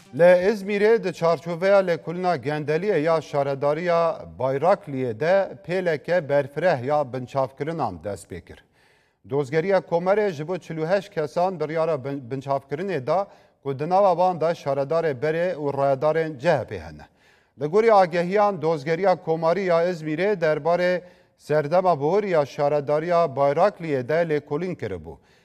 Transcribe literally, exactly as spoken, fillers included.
لی ازمیره د چارچوبه لکلنا گندلیه یا شارداریا بایراکلیه ده پیلکه برفره یا بنچافکرنان دست بکر. دوزگریه کومره جبو چلو هشت کسان بریارا بنچافکرنه دا گودناوا وان دا شاردار بره و رایدار جهبه هنه. لگوری آگهیان دوزگریه کوماری یا ازمیره درباره سردما بور یا شارداریا بایراکلیه ده لکلین کرده بو.